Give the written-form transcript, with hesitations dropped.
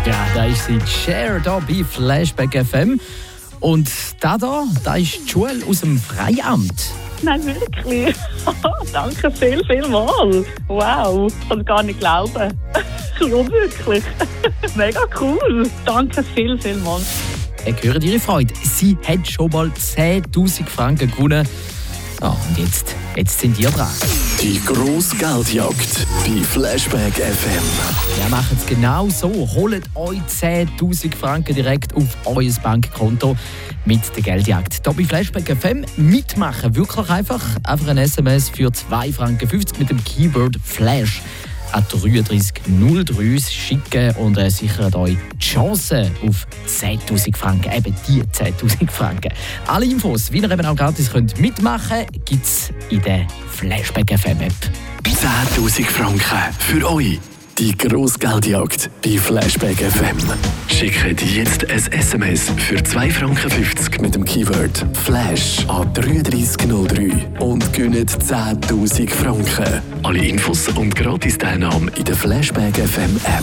Ja, da ist sie, Cher, hier bei Flashback FM. Und da ist die Schule aus dem Freiamt. Nein, wirklich. Danke vielmals. Wow, ich kann es gar nicht glauben. Ja, wirklich. Mega cool. Danke vielmals. Ich höre Ihre Freude. Sie hat schon mal 10'000 Franken gewonnen. Ja, und jetzt sind ihr dran. Die grosse Geldjagd bei Flashback FM. Wir machen es genau so. Holt euch 10'000 Franken direkt auf euer Bankkonto mit der Geldjagd. Hier bei Flashback FM mitmachen. Wirklich einfach ein SMS für 2,50 Franken mit dem Keyword Flash an 3303 schicken und sichert euch die Chance auf 10'000 Franken. Eben die 10'000 Franken. Alle Infos, wie ihr eben auch gratis mitmachen könnt, gibt es in der Flashback FM App. 10'000 Franken für euch. Die grosse Geldjagd bei Flashback FM. Schickt jetzt ein SMS für 2,50 Franken mit dem Keyword Flash an 3303 und gewinnt 10'000 Franken. Alle Infos und Gratis-Teilnahme in der Flashback FM App.